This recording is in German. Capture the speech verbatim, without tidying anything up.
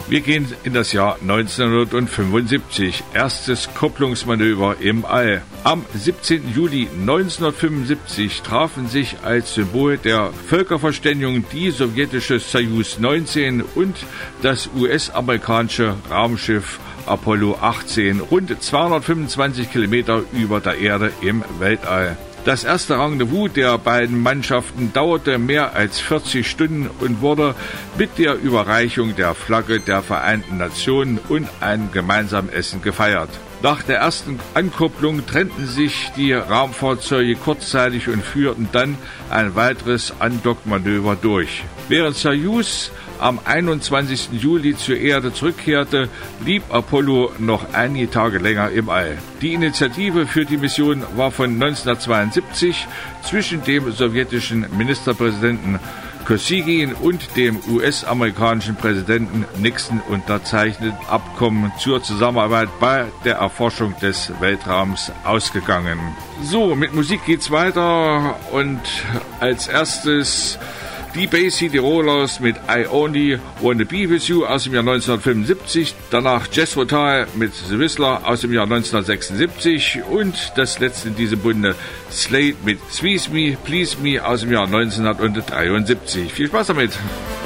Wir gehen in das Jahr neunzehnhundertfünfundsiebzig. Erstes Kupplungsmanöver im All. Am siebzehnten Juli neunzehnhundertfünfundsiebzig trafen sich als Symbol der Völkerverständigung die sowjetische Soyuz neunzehn und das U S-amerikanische Raumschiff Apollo achtzehn, rund zweihundertfünfundzwanzig Kilometer über der Erde im Weltall. Das erste Rendezvous der beiden Mannschaften dauerte mehr als vierzig Stunden und wurde mit der Überreichung der Flagge der Vereinten Nationen und einem gemeinsamen Essen gefeiert. Nach der ersten Ankupplung trennten sich die Raumfahrzeuge kurzzeitig und führten dann ein weiteres Andockmanöver durch. Während Soyuz am einundzwanzigsten Juli zur Erde zurückkehrte, blieb Apollo noch einige Tage länger im All. Die Initiative für die Mission war von neunzehnhundertzweiundsiebzig zwischen dem sowjetischen Ministerpräsidenten Kosygin und dem U S-amerikanischen Präsidenten Nixon unterzeichnet Abkommen zur Zusammenarbeit bei der Erforschung des Weltraums ausgegangen. So, mit Musik geht's weiter und als erstes die Bay City Rollers mit I Only Wanna Be With You aus dem Jahr neunzehnhundertfünfundsiebzig, danach Jethro Tull mit The Whistler aus dem Jahr neunzehnhundertsechsundsiebzig und das letzte in diesem Bunde Slade mit Squeeze Me, Please Me aus dem Jahr neunzehnhundertdreiundsiebzig. Viel Spaß damit!